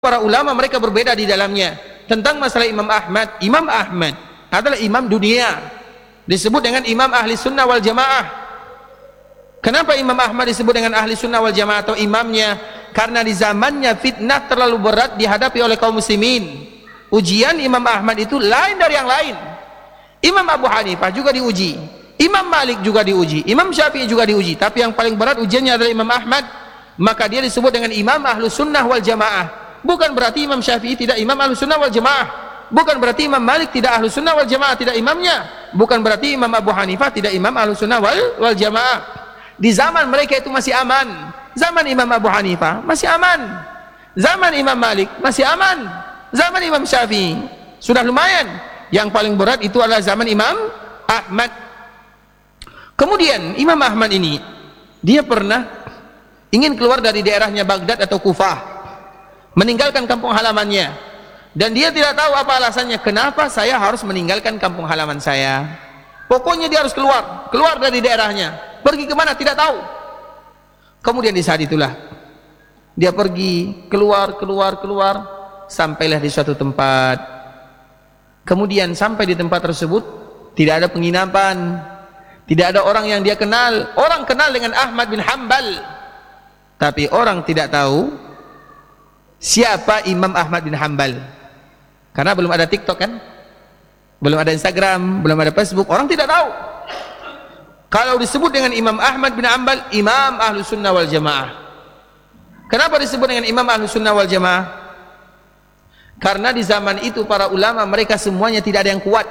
para ulama mereka berbeda di dalamnya tentang masalah Imam Ahmad. Imam Ahmad adalah imam dunia, disebut dengan imam ahli sunnah wal jamaah. Kenapa Imam Ahmad disebut dengan ahli sunnah wal jamaah atau imamnya? Karena di zamannya fitnah terlalu berat dihadapi oleh kaum muslimin. Ujian Imam Ahmad itu lain dari yang lain. Imam Abu Hanifah juga diuji, Imam Malik juga diuji, Imam Syafi'i juga diuji, tapi yang paling berat ujiannya adalah Imam Ahmad. Maka dia disebut dengan imam ahlus sunnah wal jamaah. Bukan berarti Imam Syafi'i tidak imam ahlus sunnah wal jamaah, bukan berarti Imam Malik tidak ahlus sunnah wal jamaah, tidak imamnya, bukan berarti Imam Abu Hanifah tidak imam ahlus sunnah wal jamaah. Di zaman mereka itu masih aman. Zaman Imam Abu Hanifah masih aman, zaman Imam Malik masih aman, zaman Imam Syafi'i sudah lumayan. Yang paling berat itu adalah zaman Imam Ahmad. Kemudian Imam Ahmad ini dia pernah ingin keluar dari daerahnya Baghdad atau Kufah, meninggalkan kampung halamannya, dan dia tidak tahu apa alasannya. Kenapa saya harus meninggalkan kampung halaman saya? Pokoknya dia harus keluar dari daerahnya. Pergi kemana tidak tahu. Kemudian di saat itulah dia pergi keluar, sampailah di suatu tempat. Kemudian sampai di tempat tersebut tidak ada penginapan, tidak ada orang yang dia kenal. Orang kenal dengan Ahmad bin Hanbal, tapi orang tidak tahu siapa Imam Ahmad bin Hanbal. Karena belum ada TikTok kan, belum ada Instagram, belum ada Facebook, orang tidak tahu. Kalau disebut dengan Imam Ahmad bin Hanbal, Imam Ahlus Sunnah wal Jamaah. Kenapa disebut dengan Imam Ahlus Sunnah wal Jamaah? Karena di zaman itu para ulama mereka semuanya tidak ada yang kuat,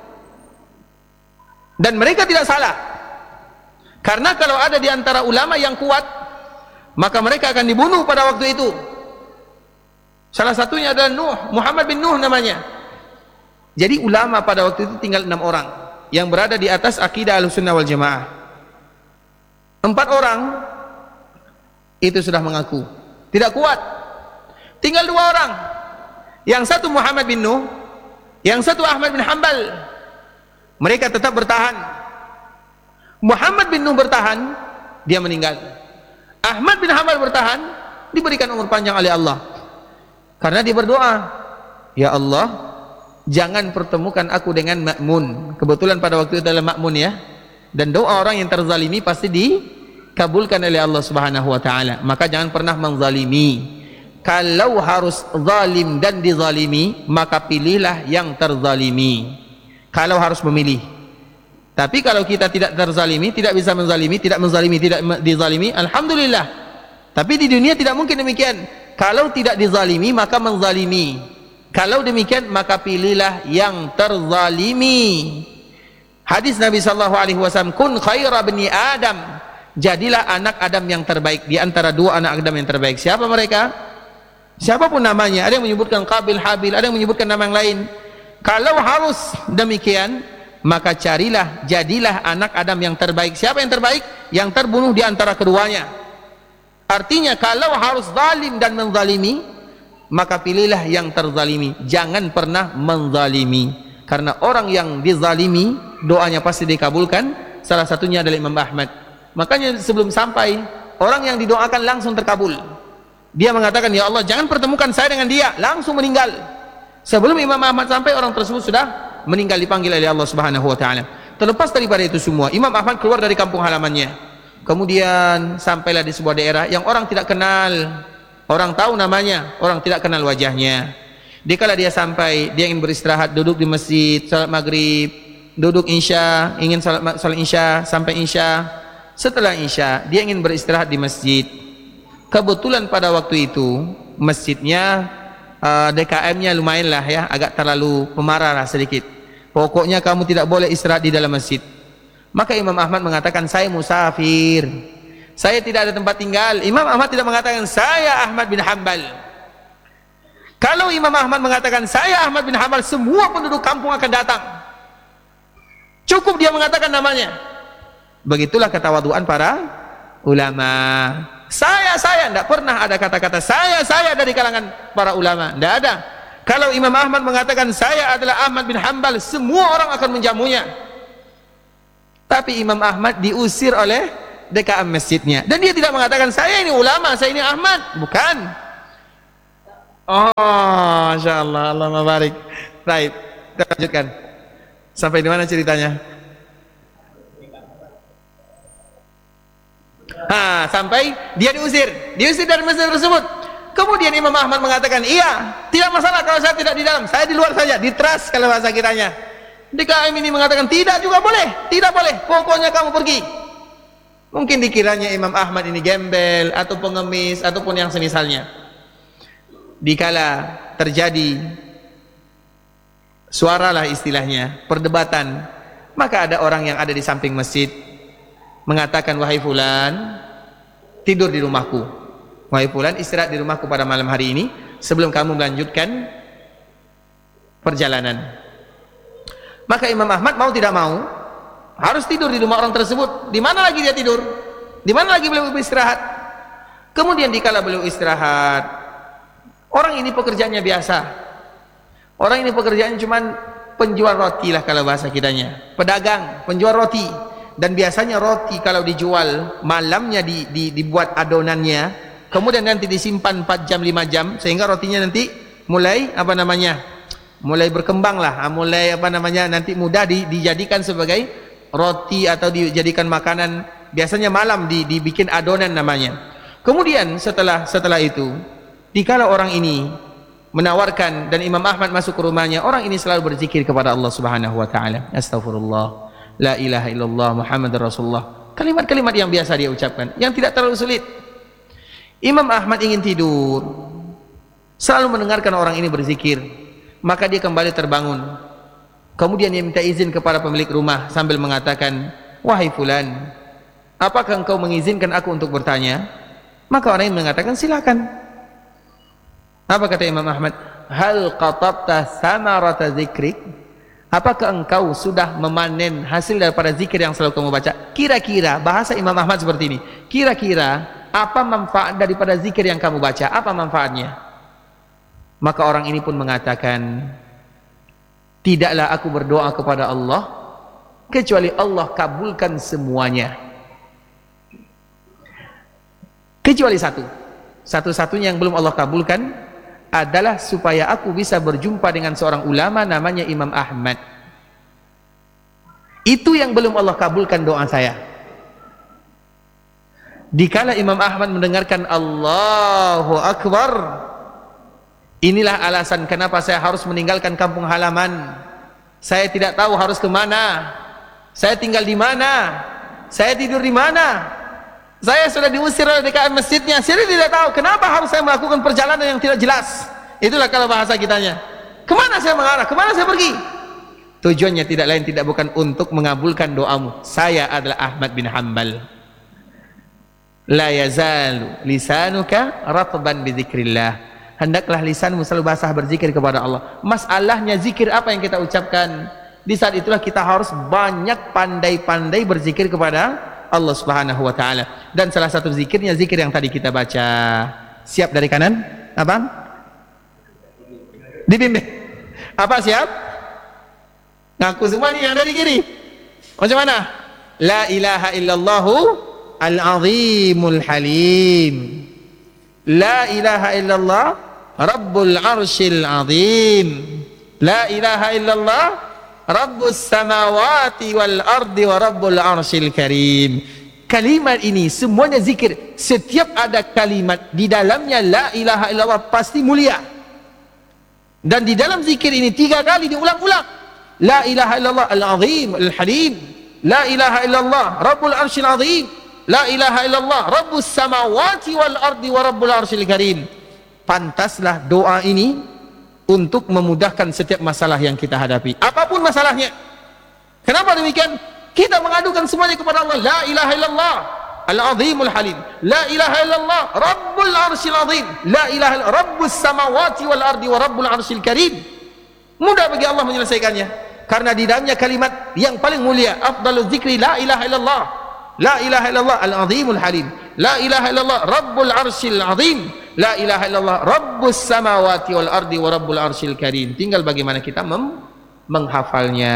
dan mereka tidak salah. Karena kalau ada di antara ulama yang kuat, maka mereka akan dibunuh pada waktu itu. Salah satunya adalah Nuh, Muhammad bin Nuh namanya. Jadi ulama pada waktu itu tinggal 6 orang yang berada di atas akidah Ahlussunnah wal Jamaah. 4 orang itu sudah mengaku tidak kuat. Tinggal 2 orang. Yang satu Muhammad bin Nuh, yang satu Ahmad bin Hanbal. Mereka tetap bertahan. Muhammad bin Nuh bertahan, dia meninggal. Ahmad bin Hanbal bertahan, diberikan umur panjang oleh Allah. Karena dia berdoa, ya Allah, jangan pertemukan aku dengan Ma'mun. Kebetulan pada waktu itu adalah Ma'mun ya. Dan doa orang yang terzalimi pasti dikabulkan oleh Allah Subhanahu wa taala. Maka jangan pernah menzalimi. Kalau harus zalim dan dizalimi, maka pilihlah yang terzalimi. Kalau harus memilih. Tapi kalau kita tidak terzalimi, tidak bisa menzalimi, tidak menzalimi, tidak dizalimi, alhamdulillah. Tapi di dunia tidak mungkin demikian. Kalau tidak dizalimi, maka menzalimi. Kalau demikian, maka pilihlah yang terzalimi. Hadis Nabi sallallahu alaihi wasallam, kun khaira bani Adam. Jadilah anak Adam yang terbaik di antara 2 anak Adam yang terbaik. Siapa mereka? Siapapun namanya. Ada yang menyebutkan Qabil, Habil, ada yang menyebutkan nama yang lain. Kalau harus demikian, maka carilah, jadilah anak Adam yang terbaik. Siapa yang terbaik? Yang terbunuh di antara keduanya. Artinya kalau harus zalim dan menzalimi, maka pilihlah yang terzalimi. Jangan pernah menzalimi. Karena orang yang dizalimi, doanya pasti dikabulkan. Salah satunya adalah Imam Ahmad. Makanya sebelum sampai, orang yang didoakan langsung terkabul. Dia mengatakan, ya Allah, jangan pertemukan saya dengan dia. Langsung meninggal. Sebelum Imam Ahmad sampai, orang tersebut sudah meninggal, dipanggil oleh Allah Subhanahu wa taala. Terlepas daripada itu semua, Imam Ahmad keluar dari kampung halamannya. Kemudian sampailah di sebuah daerah yang orang tidak kenal. Orang tahu namanya, orang tidak kenal wajahnya. Dikala dia sampai, dia ingin beristirahat, duduk di masjid, salat maghrib, duduk isya, ingin salat isya, sampai isya. Setelah isya, dia ingin beristirahat di masjid. Kebetulan pada waktu itu masjidnya DKM-nya lumayan lah ya, agak terlalu pemarah lah sedikit. Pokoknya kamu tidak boleh istirahat di dalam masjid. Maka Imam Ahmad mengatakan, saya musafir, saya tidak ada tempat tinggal. Imam Ahmad tidak mengatakan saya Ahmad bin Hanbal. Kalau Imam Ahmad mengatakan saya Ahmad bin Hanbal, semua penduduk kampung akan datang. Cukup dia mengatakan namanya. Begitulah ketawaduan para ulama. Saya tidak pernah ada kata-kata saya dari kalangan para ulama, tidak ada. Kalau Imam Ahmad mengatakan saya adalah Ahmad bin Hanbal, semua orang akan menjamunya. Tapi Imam Ahmad diusir oleh DKM masjidnya, dan dia tidak mengatakan saya ini ulama, saya ini Ahmad, bukan. Oh, Masya Allah, Allah mabarik. Baik, kita lanjutkan. Sampai di mana ceritanya? Sampai dia diusir dari masjid tersebut. Kemudian Imam Ahmad mengatakan, iya, tidak masalah kalau saya tidak di dalam, saya di luar saja, di teras kalau bahasa kiranya. DKM ini mengatakan, tidak juga boleh, tidak boleh, pokoknya kamu pergi. Mungkin dikiranya Imam Ahmad ini gembel, atau pengemis, ataupun yang semisalnya. Dikala terjadi suaralah istilahnya, perdebatan, maka ada orang yang ada di samping masjid mengatakan, wahai fulan, tidur di rumahku, wahai fulan, istirahat di rumahku pada malam hari ini sebelum kamu melanjutkan perjalanan. Maka Imam Ahmad mau tidak mau harus tidur di rumah orang tersebut. Di mana lagi dia tidur? Di mana lagi beliau istirahat? Kemudian dikala beliau istirahat, orang ini pekerjaannya biasa. Orang ini pekerjaannya cuman penjual roti lah kalau bahasa kitanya, pedagang, penjual roti. Dan biasanya roti kalau dijual malamnya dibuat adonannya, kemudian nanti disimpan 4 jam 5 jam sehingga rotinya nanti mulai mulai berkembang lah, nanti mudah dijadikan sebagai roti atau dijadikan makanan. Biasanya malam dibikin adonan namanya. Kemudian setelah itu, dikala orang ini menawarkan dan Imam Ahmad masuk ke rumahnya, orang ini selalu berzikir kepada Allah Subhanahu wa taala. Astagfirullah, la ilaha illallah, Muhammadur Rasulullah. Kalimat-kalimat yang biasa dia ucapkan, yang tidak terlalu sulit. Imam Ahmad ingin tidur, selalu mendengarkan orang ini berzikir, maka dia kembali terbangun. Kemudian dia minta izin kepada pemilik rumah sambil mengatakan, wahai fulan, apakah engkau mengizinkan aku untuk bertanya? Maka orang ini mengatakan, silakan. Apa kata Imam Ahmad? Hal qatabta samarata zikrik? Apakah engkau sudah memanen hasil daripada zikir yang selalu kamu baca? Kira-kira, bahasa Imam Ahmad seperti ini, kira-kira apa manfaat daripada zikir yang kamu baca? Apa manfaatnya? Maka orang ini pun mengatakan, tidaklah aku berdoa kepada Allah kecuali Allah kabulkan semuanya, kecuali satu-satunya yang belum Allah kabulkan adalah supaya aku bisa berjumpa dengan seorang ulama namanya Imam Ahmad. Itu yang belum Allah kabulkan doa saya. Dikala Imam Ahmad mendengarkan Allahu Akbar, inilah alasan kenapa saya harus meninggalkan kampung halaman. Saya tidak tahu harus kemana, saya tinggal di mana, saya tidur di mana. Saya sudah diusir oleh DKM masjidnya, saya tidak tahu kenapa harus saya melakukan perjalanan yang tidak jelas. Itulah kalau bahasa kitanya. Kemana saya mengarah, kemana saya pergi? Tujuannya tidak lain tidak bukan untuk mengabulkan doamu. Saya adalah Ahmad bin Hanbal. La yazalu lisanuka ratban bi dzikrillah. Hendaklah lisanmu selalu basah berzikir kepada Allah. Masalahnya zikir apa yang kita ucapkan? Di saat itulah kita harus banyak pandai-pandai berzikir kepada Allah Subhanahu wa taala. Dan salah satu zikirnya zikir yang tadi kita baca. Siap dari kanan? Abang? Dibimbing. Apa siap? Ngaku semua nih yang dari kiri. Macam mana? La ilaha illallahu al-azimul halim. La ilaha illallah rabbul arshil azim. La ilaha illallah Rabbus samawati wal ardi wa rabbul arshil karim. Kalimat ini semuanya zikir. Setiap ada kalimat di dalamnya la ilaha illallah pasti mulia. Dan di dalam zikir ini 3 kali diulang-ulang. La ilaha illallah al-azim al-halim. La ilaha illallah rabbul arshil azim. La ilaha illallah rabbus samawati wal ardi wa rabbul arshil karim. Pantaslah doa ini untuk memudahkan setiap masalah yang kita hadapi, apapun masalahnya. Kenapa demikian? Kita mengadukan semuanya kepada Allah. La ilaha illallah al-azimul halim. La ilaha illallah rabbul arshil azim. La ilaha illallah rabbus samawati wal ardi wa rabbul arshil karim. Mudah bagi Allah menyelesaikannya karena di dalamnya kalimat yang paling mulia. Afdalul zikri la ilaha illallah. La ilaha illallah al-azimul halim. La ilaha illallah rabbul arshil azim. La ilaha illallah rabbus samawati wal ardi wa rabbul arshil karim. Tinggal bagaimana kita menghafalnya.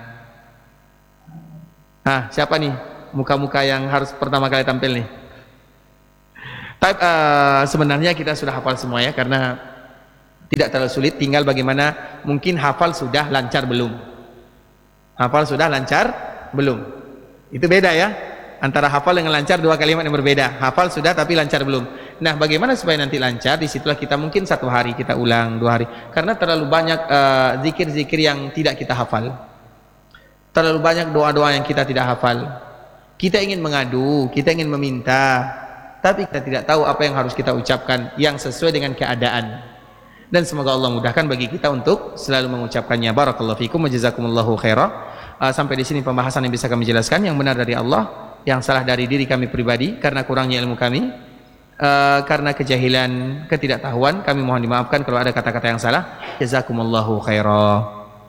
Siapa nih muka-muka yang harus pertama kali tampil nih? Sebenarnya kita sudah hafal semua ya, karena Tidak terlalu sulit, tinggal bagaimana mungkin hafal sudah lancar belum. Hafal sudah lancar belum. Itu beda ya. Antara hafal dengan lancar dua kalimat yang berbeda. Hafal sudah tapi lancar belum. Nah, bagaimana supaya nanti lancar? Disitulah kita mungkin 1 hari kita ulang, 2 hari. Karena terlalu banyak zikir-zikir yang tidak kita hafal. Terlalu banyak doa-doa yang kita tidak hafal. Kita ingin mengadu, kita ingin meminta, tapi kita tidak tahu apa yang harus kita ucapkan yang sesuai dengan keadaan. Dan semoga Allah mudahkan bagi kita untuk selalu mengucapkannya. Barakallahu fikum wa jazakumullahu khairah. Sampai di sini pembahasan yang bisa kami jelaskan. Yang benar dari Allah, yang salah dari diri kami pribadi karena kurangnya ilmu kami, karena kejahilan, ketidaktahuan. Kami mohon dimaafkan kalau ada kata-kata yang salah. Jazakumullahu khairah.